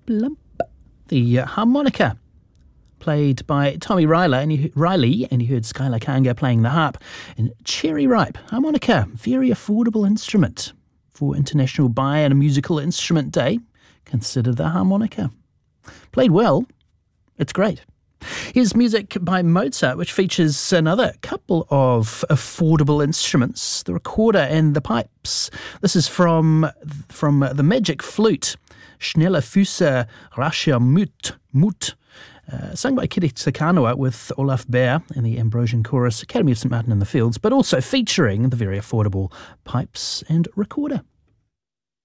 Blump. The harmonica, played by Tommy Riley, and you heard Skylar Kanga playing the harp. And Cherry Ripe harmonica, very affordable instrument. For International Buy and a Musical Instrument Day, consider the harmonica. Played well, it's great. Here's music by Mozart, which features another couple of affordable instruments, the recorder and the pipes. This is from the Magic Flute, Schneller Füße rascher Mut, sung by Kiri Tsukanua with Olaf Baer and the Ambrosian Chorus, Academy of St Martin in the Fields, but also featuring the very affordable pipes and recorder.